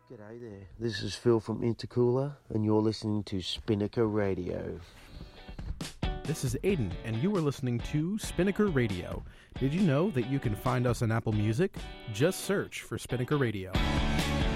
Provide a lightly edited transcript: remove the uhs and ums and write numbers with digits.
G'day there, this is Phil from Intercooler, and you're listening to Spinnaker Radio. This is Aiden, and you are listening to Spinnaker Radio. Did you know that you can find us on Apple Music? Just search for Spinnaker Radio.